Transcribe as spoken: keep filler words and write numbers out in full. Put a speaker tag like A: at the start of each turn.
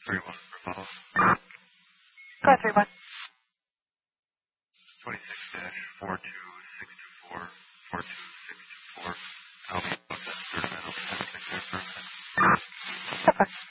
A: three one for Paul.
B: Go three one.
A: twenty-six dash four two six two four four two six two four. I'll be booked at thirty minutes. Have a good day for a minute.
B: Okay.